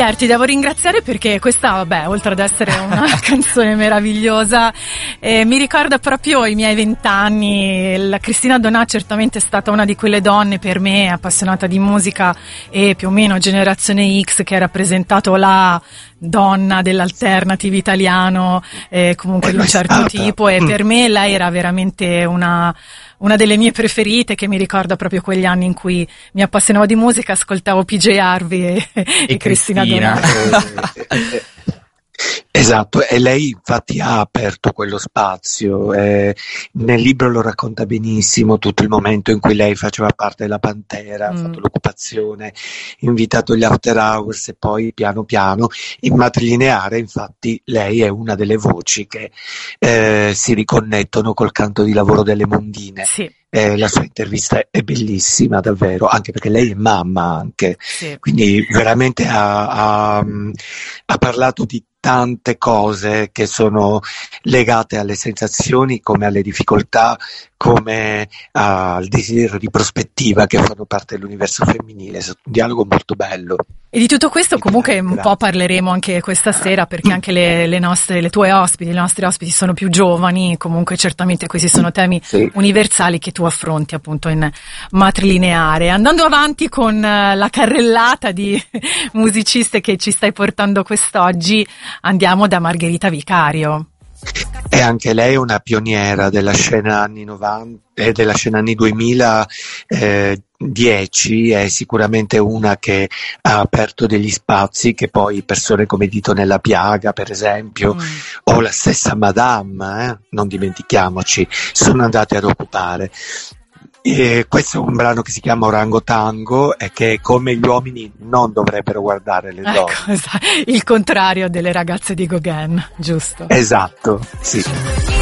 Pier, ti devo ringraziare perché questa, vabbè, oltre ad essere una canzone meravigliosa, mi ricorda proprio i miei 20 anni. La Cristina Donà certamente è stata una di quelle donne, per me, appassionata di musica e più o meno generazione X, che ha rappresentato la donna dell'alternative italiano, comunque di un certo tipo, e per me lei era veramente una delle mie preferite, che mi ricorda proprio quegli anni in cui mi appassionavo di musica, ascoltavo PJ Harvey e Cristina Donà. Esatto, e lei infatti ha aperto quello spazio, nel libro lo racconta benissimo, tutto il momento in cui lei faceva parte della Pantera, ha fatto l'occupazione, invitato gli after hours e poi piano piano in Matrilineare, infatti lei è una delle voci che si riconnettono col canto di lavoro delle Mondine. Sì. La sua intervista è bellissima davvero, anche perché lei è mamma anche, sì. Quindi veramente ha parlato di tante cose che sono legate alle sensazioni, come alle difficoltà, come al desiderio di prospettiva che fanno parte dell'universo femminile. È un dialogo molto bello. E di tutto questo comunque un po' parleremo anche questa sera, perché anche le tue ospiti, i nostri ospiti sono più giovani, comunque certamente questi sono temi universali che tu affronti appunto in Matrilineare. Andando avanti con la carrellata di musiciste che ci stai portando quest'oggi, andiamo da Margherita Vicario. E anche lei è una pioniera della scena anni 90 e della scena anni 2000, 10, è sicuramente una che ha aperto degli spazi che poi persone come Dito Nella Piaga, per esempio, o la stessa Madame, non dimentichiamoci, sono andate ad occupare. E questo è un brano che si chiama Orangotango e che, come gli uomini, non dovrebbero guardare le donne. Ecco, il contrario delle ragazze di Gauguin, giusto? Esatto, sì.